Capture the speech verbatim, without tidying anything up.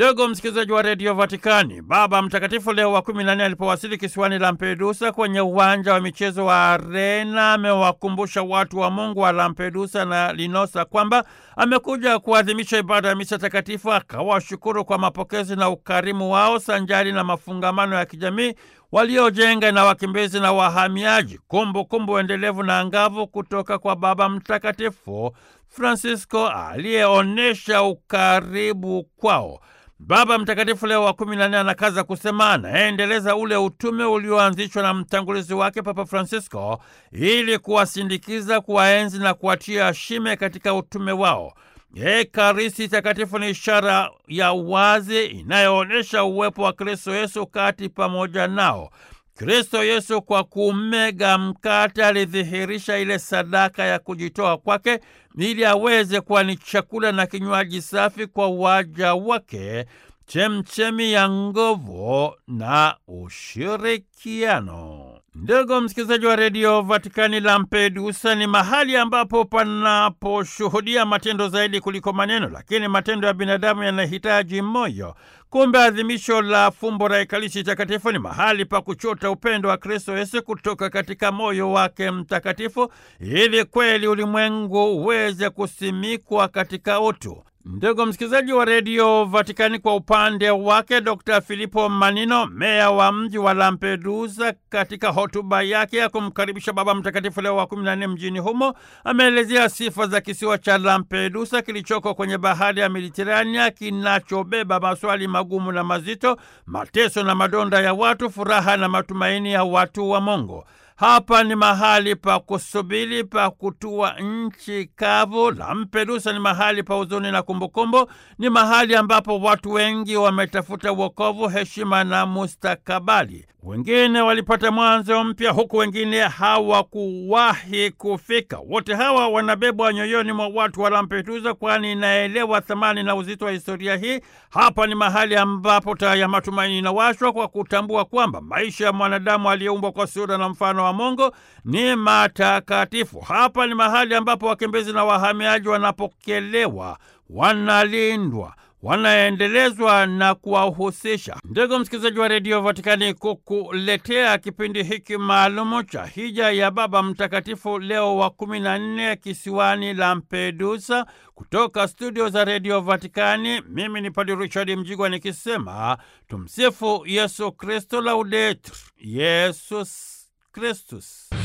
Ndugu msikilizaji wa redio Vatikani, Baba Mtakatifu Leo wa kumi na nne alipowasili kisiwani Lampedusa kwenye uwanja wa michezo wa Arena, amewakumbusha watu wa Mungu wa Lampedusa na Linosa kwamba amekuja kuadhimisha ibada ya misa takatifu, akawashukuru kwa mapokezi na ukarimu wao sanjari na mafungamano ya kijamii waliojenga na wakimbizi na wahamiaji, kumbu kumbu endelevu na angavu kutoka kwa Baba Mtakatifu Francisco aliyeonesha ukaribu kwao. Baba Mtakatifu Leo wa kumi na nne anakaza kusema anaendeleza ule utume ulioanzishwa na mtangulizi wake Papa Francisco ili kuwasindikiza, kuwaenzi na kuwatia shime katika utume wao. Ekaristi Takatifu ni ishara ya wazi inayoonyesha uwepo wa Kristo Yesu kati pamoja nao. Kristo Yesu kwa kumega mkate alidhihirisha ile sadaka ya kujitoa kwake ili aweze kuwa ni chakula na kinywaji safi kwa waja wake, chemchemi ya nguvu na ushirikiano. Ndugu msikilizaji wa redio Vatikani, Lampedusa ni mahali ambapo panaposhuhudia matendo zaidi kuliko maneno, lakini matendo ya binadamu yanahitaji moyo. Kumbe adhimisho la fumbo la Ekaristi Takatifu ni mahali pa kuchota upendo wa Kristo Yesu kutoka katika moyo wake mtakatifu, ili kweli ulimwengu uweze kusimikwa katika utu. Ndugu msikilizaji wa redio Vatikani, kwa upande wake Dokta Filipo Manino, meya wa mji wa Lampedusa, katika hotuba yake ya kumkaribisha Baba Mtakatifu Leo wa kumi na nne mjini humo, ameelezea sifa za kisiwa cha Lampedusa kilichoko kwenye bahari ya Mediterania, kinachobeba maswali magumu na mazito, mateso na madonda ya watu, furaha na matumaini ya watu wa Mungu. Hapa ni mahali pa kusubiri, pa kutua nchi kavu. Lampedusa ni mahali pa huzuni na kumbukumbu. Ni mahali ambapo watu wengi wametafuta wokovu, heshima na mustakabali. Wengine walipata mwanzo mpya, huku wengine hawakuwahi kufika. Wote hawa wanabebwa nyoyoni mwa watu wa Lampedusa, kwani inaelewa thamani na uzito wa historia hii. Hapa ni mahali ambapo taa ya matumaini inawashwa kwa kutambua kwamba maisha ya mwanadamu aliyeumbwa kwa sura na mfano wa Mungu ni matakatifu. Hapa ni mahali ambapo wakimbizi na wahamiaji wanapokelewa, wanalindwa, wanaendelezwa na kuwahusisha. Ndugu msikilizaji wa redio Vatikani, kukuletea kipindi hiki maalumu cha hija ya Baba Mtakatifu Leo wa kumi na nne kisiwani Lampedusa, kutoka studio za redio Vatikani, mimi ni Padre Richard Mjigwa nikisema tumsifu Yesu Kristo, Laudetur Yesus Kristus.